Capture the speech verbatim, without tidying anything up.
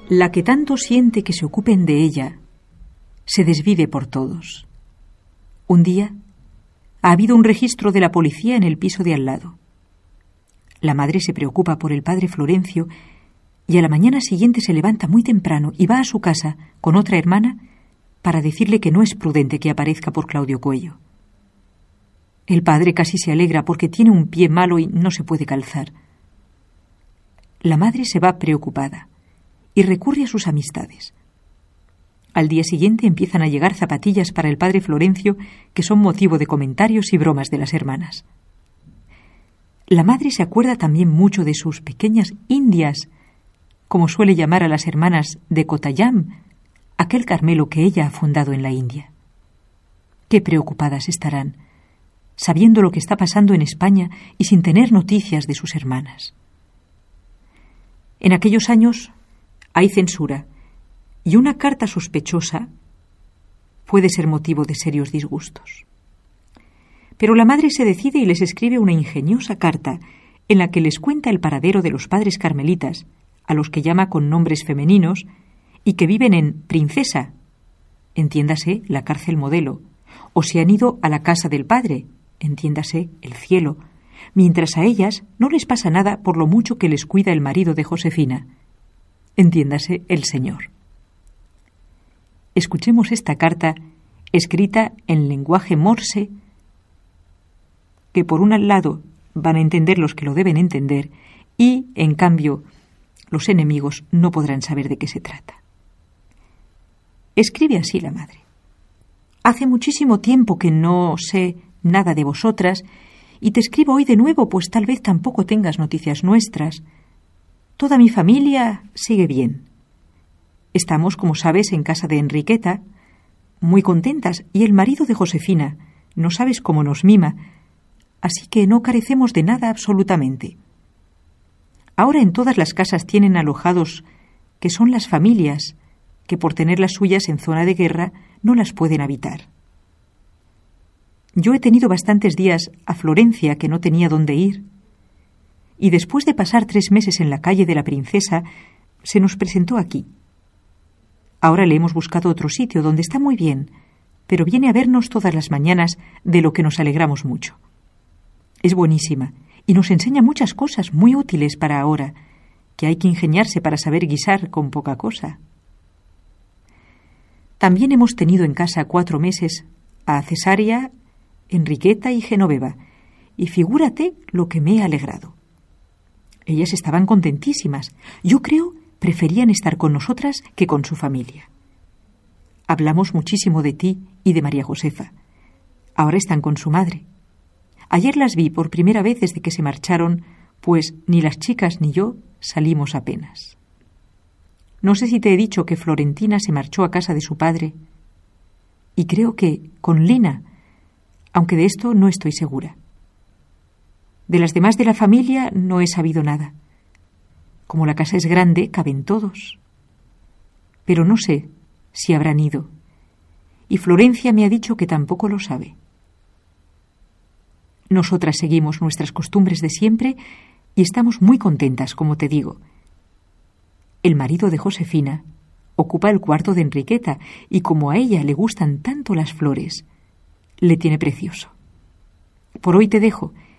La que tanto siente que se ocupen de ella, se desvive por todos. Un día ha habido un registro de la policía en el piso de al lado. La madre se preocupa por el padre Florencio y a la mañana siguiente se levanta muy temprano y va a su casa con otra hermana para decirle que no es prudente que aparezca por Claudio Coello. El padre casi se alegra porque tiene un pie malo y no se puede calzar. La madre se va preocupada y recurre a sus amistades. Al día siguiente empiezan a llegar zapatillas para el padre Florencio que son motivo de comentarios y bromas de las hermanas. La madre se acuerda también mucho de sus pequeñas indias, como suele llamar a las hermanas de Kottayam, aquel Carmelo que ella ha fundado en la India. Qué preocupadas estarán, sabiendo lo que está pasando en España y sin tener noticias de sus hermanas. En aquellos años hay censura y una carta sospechosa puede ser motivo de serios disgustos. Pero la madre se decide y les escribe una ingeniosa carta en la que les cuenta el paradero de los padres carmelitas, a los que llama con nombres femeninos y que viven en Princesa, entiéndase la cárcel modelo, o se han ido a la casa del padre, entiéndase el cielo, mientras a ellas no les pasa nada por lo mucho que les cuida el marido de Josefina, entiéndase el Señor. Escuchemos esta carta escrita en lenguaje morse, que por un lado van a entender los que lo deben entender y, en cambio, los enemigos no podrán saber de qué se trata. Escribe así la madre. Hace muchísimo tiempo que no sé nada de vosotras y te escribo hoy de nuevo, pues tal vez tampoco tengas noticias nuestras. Toda mi familia sigue bien. Estamos, como sabes, en casa de Enriqueta, muy contentas, y el marido de Josefina, no sabes cómo nos mima, así que no carecemos de nada absolutamente. Ahora en todas las casas tienen alojados que son las familias, que por tener las suyas en zona de guerra no las pueden habitar. Yo he tenido bastantes días a Florencia que no tenía dónde ir, y después de pasar tres meses en la calle de la Princesa, se nos presentó aquí. Ahora le hemos buscado otro sitio donde está muy bien, pero viene a vernos todas las mañanas, de lo que nos alegramos mucho. Es buenísima y nos enseña muchas cosas muy útiles para ahora, que hay que ingeniarse para saber guisar con poca cosa. También hemos tenido en casa cuatro meses a Cesárea, Enriqueta y Genoveva, y figúrate lo que me he alegrado. Ellas estaban contentísimas. Yo creo preferían estar con nosotras que con su familia. Hablamos muchísimo de ti y de María Josefa. Ahora están con su madre. Ayer las vi por primera vez desde que se marcharon, pues ni las chicas ni yo salimos apenas. No sé si te he dicho que Florentina se marchó a casa de su padre, y creo que con Lina, aunque de esto no estoy segura. De las demás de la familia no he sabido nada. Como la casa es grande, caben todos. Pero no sé si habrán ido, y Florencia me ha dicho que tampoco lo sabe. Nosotras seguimos nuestras costumbres de siempre y estamos muy contentas, como te digo. El marido de Josefina ocupa el cuarto de Enriqueta y como a ella le gustan tanto las flores, le tiene precioso. Por hoy te dejo